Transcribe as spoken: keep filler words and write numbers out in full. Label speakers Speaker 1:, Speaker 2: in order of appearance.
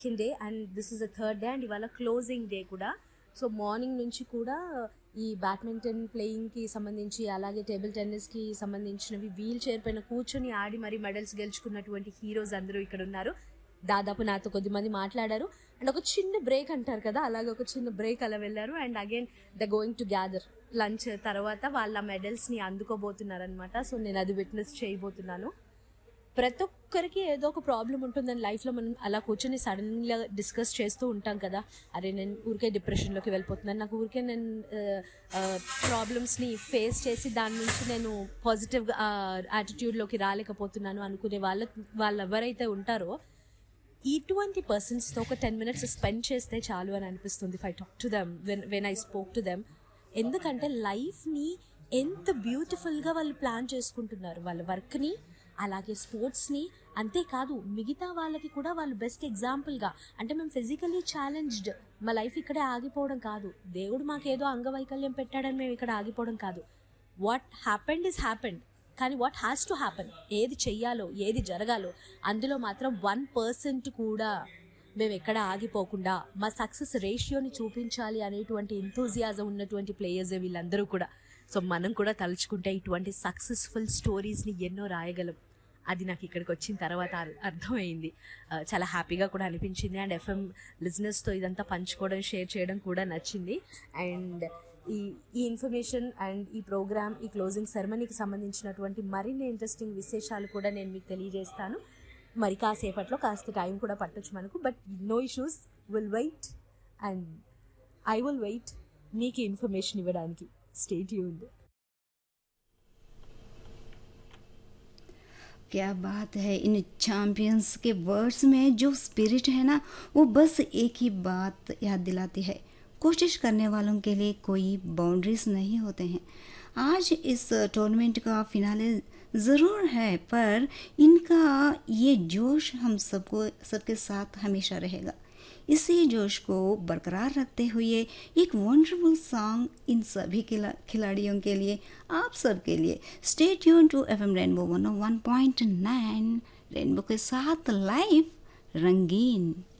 Speaker 1: Second day and this is the third day and ఇవాళ closing day కూడా. So morning నుంచి కూడా ఈ బ్యాడ్మింటన్ ప్లేయింగ్కి సంబంధించి అలాగే టేబుల్ టెన్నిస్కి సంబంధించినవి వీల్ చైర్ పైన కూర్చొని ఆడి మరీ మెడల్స్ గెలుచుకున్నటువంటి హీరోస్ అందరూ ఇక్కడ ఉన్నారు. దాదాపు నాతో కొద్దిమంది మాట్లాడారు అండ్ ఒక చిన్న బ్రేక్ అంటారు కదా, అలాగే ఒక చిన్న బ్రేక్ అలా వెళ్ళారు. And again the going to gather lunch తర్వాత వాళ్ళ మెడల్స్ని అందుకోబోతున్నారు అనమాట. సో నేను అది విట్నెస్ చేయబోతున్నాను. ప్రతి ఒక్కరికి ఏదో ఒక ప్రాబ్లం ఉంటుందని లైఫ్లో మనం అలా కూర్చొని సడన్గా డిస్కస్ చేస్తూ ఉంటాం కదా, అరే నేను ఊరికే డిప్రెషన్లోకి వెళ్ళిపోతున్నాను, నాకు ఊరికే నేను ప్రాబ్లమ్స్ని ఫేస్ చేసి దాని నుంచి నేను పాజిటివ్ యాటిట్యూడ్లోకి రాలేకపోతున్నాను అనుకునే వాళ్ళ వాళ్ళు ఎవరైతే ఉంటారో ఇటువంటి పర్సన్స్తో ఒక టెన్ మినిట్స్ స్పెండ్ చేస్తే చాలు అని అనిపిస్తుంది. If I talk to them when when I spoke to them. ఎందుకంటే లైఫ్ని ఎంత బ్యూటిఫుల్గా వాళ్ళు ప్లాన్ చేసుకుంటున్నారు, వాళ్ళ వర్క్ని అలాగే స్పోర్ట్స్ని. అంతేకాదు మిగతా వాళ్ళకి కూడా వాళ్ళు బెస్ట్ ఎగ్జాంపుల్గా. అంటే మేము ఫిజికలీ ఛాలెంజ్డ్, మా లైఫ్ ఇక్కడే ఆగిపోవడం కాదు, దేవుడు మాకేదో అంగవైకల్యం పెట్టాడని మేము ఇక్కడ ఆగిపోవడం కాదు. వాట్ హ్యాపెండ్ ఈజ్ హ్యాపెండ్, కానీ వాట్ హ్యాస్ టు హ్యాపెన్, ఏది చెయ్యాలో ఏది జరగాలో అందులో మాత్రం వన్ పర్సెంట్ కూడా మేము ఎక్కడ ఆగిపోకుండా మా సక్సెస్ రేషియోని చూపించాలి అనేటువంటి ఎంతూజియాజం ఉన్నటువంటి ప్లేయర్సే వీళ్ళందరూ కూడా. సో మనం కూడా తలుచుకుంటే ఇటువంటి సక్సెస్ఫుల్ స్టోరీస్ని ఎన్నో రాయగలం. అది నాకు ఇక్కడికి వచ్చిన తర్వాత అర్థమైంది. చాలా హ్యాపీగా కూడా అనిపించింది. అండ్ ఎఫ్ఎం లిజనర్స్తో ఇదంతా పంచుకోవడం షేర్ చేయడం కూడా నచ్చింది. అండ్ ఈ ఈ ఇన్ఫర్మేషన్ అండ్ ఈ ప్రోగ్రామ్ ఈ క్లోజింగ్ సెరమనీకి సంబంధించినటువంటి మరిన్ని ఇంట్రెస్టింగ్ విశేషాలు కూడా నేను మీకు తెలియజేస్తాను. మరి కాసేపట్లో కాస్త టైం కూడా పట్టొచ్చు మనకు, but no issues, will wait and I will wait మీకు ఇన్ఫర్మేషన్ ఇవ్వడానికి. Stay tuned.
Speaker 2: क्या बात है, इन चैंपियंस के वर्ड्स में जो स्पिरिट है ना, वो बस एक ही बात याद दिलाती है, कोशिश करने वालों के लिए कोई बाउंड्रीज नहीं होते हैं. आज इस टूर्नामेंट का फिनाले ज़रूर है, पर इनका ये जोश हम सबको सबके साथ हमेशा रहेगा. इसी जोश को बरकरार रखते हुए एक वंडरफुल सॉन्ग इन सभी खिलाड़ियों के लिए, आप सब के लिए. Stay tune to FM rainbow one O one point nine, rainbow के साथ लाइव रंगीन.